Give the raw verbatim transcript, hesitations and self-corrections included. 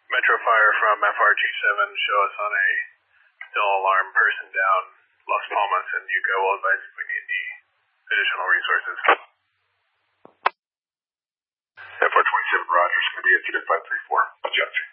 Metro Fire from F R G seven, show us on a still alarm person down Las Palmas, and you go will advise if we need any additional resources. F R twenty-seven, Rogers, going to be at unit five three four. Roger.